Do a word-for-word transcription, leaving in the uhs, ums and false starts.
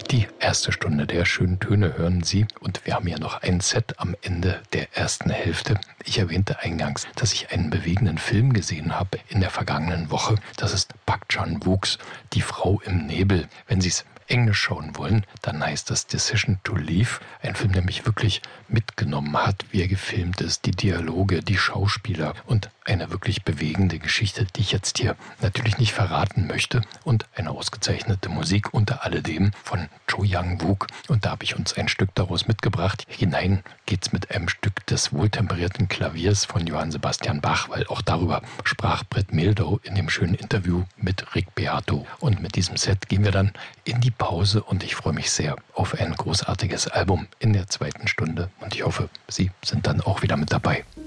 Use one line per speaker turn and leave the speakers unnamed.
Die erste Stunde der schönen Töne hören Sie und wir haben ja noch ein Set am Ende der ersten Hälfte. Ich erwähnte eingangs, dass ich einen bewegenden Film gesehen habe in der vergangenen Woche. Das ist Park Chan-wooks Die Frau im Nebel. Wenn Sie es Englisch schauen wollen, dann heißt das Decision to Leave. Ein Film, der mich wirklich mitgenommen hat, wie er gefilmt ist, die Dialoge, die Schauspieler und eine wirklich bewegende Geschichte, die ich jetzt hier natürlich nicht verraten möchte, und eine ausgezeichnete Musik unter alledem von Cho Young-wook. Und da habe ich uns ein Stück daraus mitgebracht. Hinein geht's mit einem Stück des wohltemperierten Klaviers von Johann Sebastian Bach, weil auch darüber sprach Brett Mehldau in dem schönen Interview mit Rick Beato. Und mit diesem Set gehen wir dann in die Pause und ich freue mich sehr auf ein großartiges Album in der zweiten Stunde und ich hoffe, Sie sind dann auch wieder mit dabei.